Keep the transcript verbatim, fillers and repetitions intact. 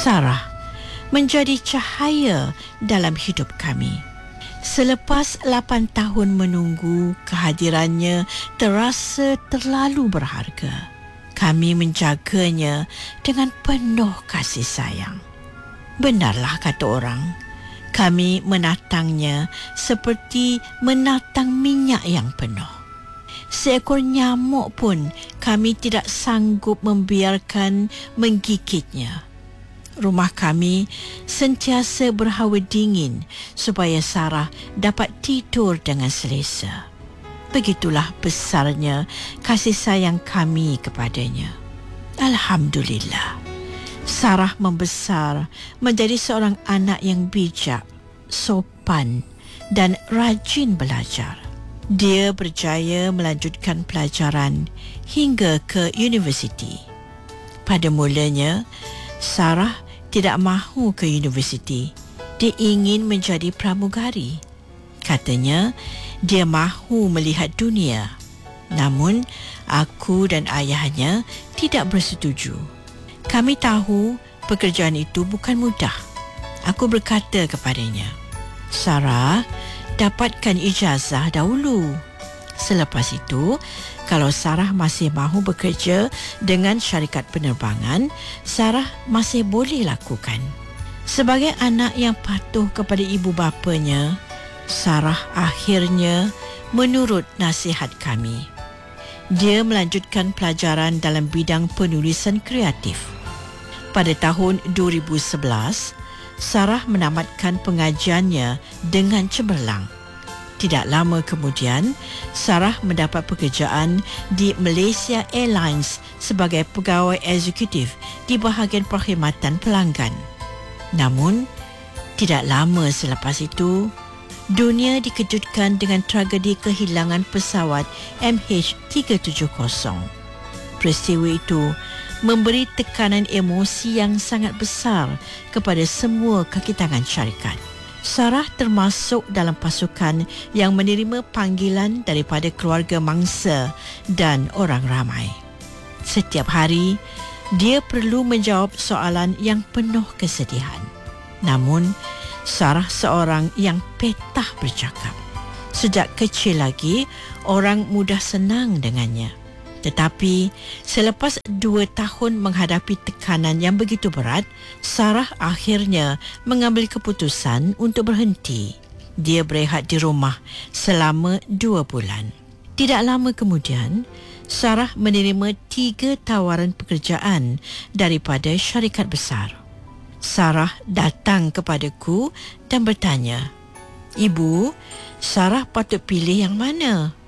Sarah menjadi cahaya dalam hidup kami. Selepas lapan tahun menunggu, kehadirannya terasa terlalu berharga. Kami menjaganya dengan penuh kasih sayang. Benarlah kata orang, kami menatangnya seperti menatang minyak yang penuh. Seekor nyamuk pun kami tidak sanggup membiarkan menggigitnya. Rumah kami sentiasa berhawa dingin supaya Sarah dapat tidur dengan selesa. Begitulah besarnya kasih sayang kami kepadanya. Alhamdulillah, Sarah membesar menjadi seorang anak yang bijak, sopan dan rajin belajar. Dia berjaya melanjutkan pelajaran hingga ke universiti. Pada mulanya, Sarah tidak mahu ke universiti. Dia ingin menjadi pramugari. Katanya, dia mahu melihat dunia. Namun, aku dan ayahnya tidak bersetuju. Kami tahu pekerjaan itu bukan mudah. Aku berkata kepadanya, Sarah, dapatkan ijazah dahulu. Selepas itu, kalau Sarah masih mahu bekerja dengan syarikat penerbangan, Sarah masih boleh lakukan. Sebagai anak yang patuh kepada ibu bapanya, Sarah akhirnya menurut nasihat kami. Dia melanjutkan pelajaran dalam bidang penulisan kreatif. Pada tahun dua ribu sebelas, Sarah menamatkan pengajiannya dengan cemerlang. Tidak lama kemudian, Sarah mendapat pekerjaan di Malaysia Airlines sebagai pegawai eksekutif di bahagian perkhidmatan pelanggan. Namun, tidak lama selepas itu, dunia dikejutkan dengan tragedi kehilangan pesawat M H tiga tujuh kosong. Peristiwa itu memberi tekanan emosi yang sangat besar kepada semua kaki tangan syarikat. Sarah termasuk dalam pasukan yang menerima panggilan daripada keluarga mangsa dan orang ramai. Setiap hari, dia perlu menjawab soalan yang penuh kesedihan. Namun, Sarah seorang yang petah bercakap. Sejak kecil lagi, orang mudah senang dengannya. Tetapi selepas dua tahun menghadapi tekanan yang begitu berat, Sarah akhirnya mengambil keputusan untuk berhenti. Dia berehat di rumah selama dua bulan. Tidak lama kemudian, Sarah menerima tiga tawaran pekerjaan daripada syarikat besar. Sarah datang kepadaku dan bertanya, Ibu, Sarah patut pilih yang mana?